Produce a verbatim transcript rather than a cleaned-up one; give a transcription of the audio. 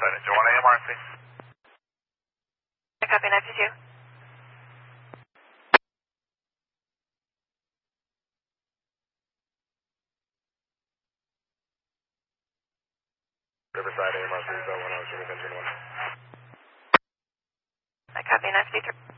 Riverside, engine one A M R C. I copy nine two two. Riverside A M R C, is that one oh, service engine one. I copy nine two three.